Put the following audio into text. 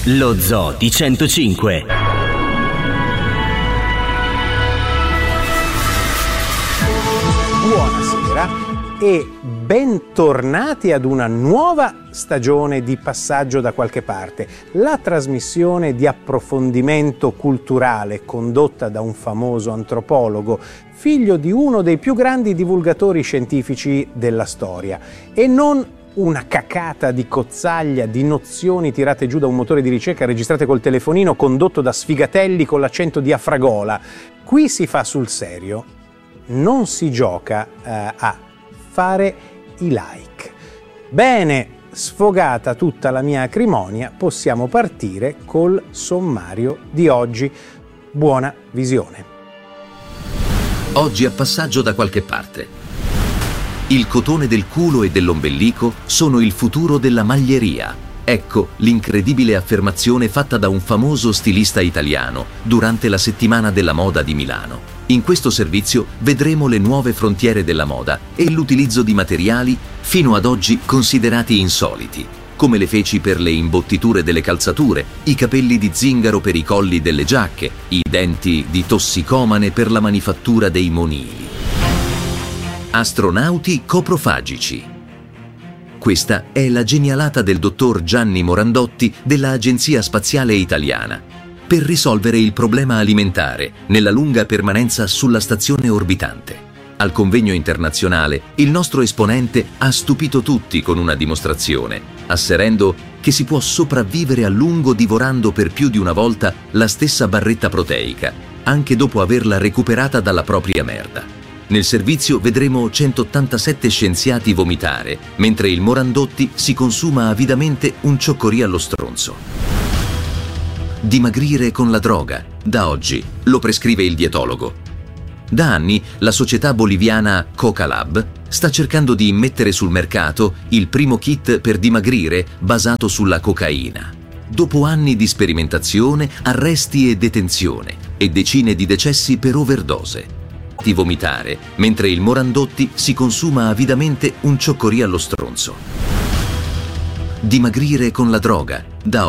Lo Zoo di 105. Buonasera e bentornati ad una nuova stagione di Passaggio da qualche parte, la trasmissione di approfondimento culturale condotta da un famoso antropologo, figlio di uno dei più grandi divulgatori scientifici della storia, e non una cacata di cozzaglia di nozioni tirate giù da un motore di ricerca registrate col telefonino condotto da sfigatelli con l'accento di Afragola. Qui si fa sul serio, non si gioca a fare i like. Bene, sfogata tutta la mia acrimonia, possiamo partire col sommario di oggi. Buona visione. Oggi a Passaggio da qualche parte. Il cotone del culo e dell'ombelico sono il futuro della maglieria. Ecco l'incredibile affermazione fatta da un famoso stilista italiano durante la settimana della moda di Milano. In questo servizio vedremo le nuove frontiere della moda e l'utilizzo di materiali fino ad oggi considerati insoliti, come le feci per le imbottiture delle calzature, i capelli di zingaro per i colli delle giacche, i denti di tossicomane per la manifattura dei monili. Astronauti coprofagici. Questa è la genialata del dottor Gianni Morandotti dell'Agenzia Spaziale Italiana per risolvere il problema alimentare nella lunga permanenza sulla stazione orbitante. Al convegno internazionale il nostro esponente ha stupito tutti con una dimostrazione, asserendo che si può sopravvivere a lungo divorando per più di una volta la stessa barretta proteica, anche dopo averla recuperata dalla propria merda. Nel servizio vedremo 187 scienziati vomitare, mentre il Morandotti si consuma avidamente un cioccorì allo stronzo. Dimagrire con la droga, da oggi, lo prescrive il dietologo. Da anni la società boliviana Coca Lab sta cercando di immettere sul mercato il primo kit per dimagrire basato sulla cocaina. Dopo anni di sperimentazione, arresti e detenzione e decine di decessi per overdose. Di vomitare, mentre il Morandotti si consuma avidamente un cioccorì allo stronzo. Dimagrire con la droga, da